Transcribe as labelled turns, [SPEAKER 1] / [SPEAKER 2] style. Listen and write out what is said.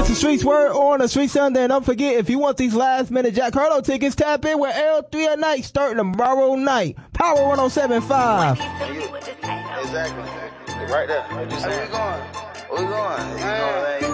[SPEAKER 1] the Streets word on a Street Sunday. And don't forget, if you want these last minute Jack Harlow tickets, tap in with L3 at night starting tomorrow night. Power 107.5.
[SPEAKER 2] Exactly. Right there. Where we going? You know,